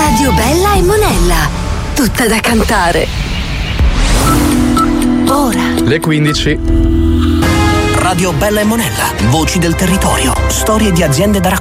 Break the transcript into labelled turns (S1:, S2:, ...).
S1: Radio Bella e Monella, tutta da cantare. Ora.
S2: Le 15.
S3: Radio Bella e Monella, voci del territorio, storie di aziende da raccontare.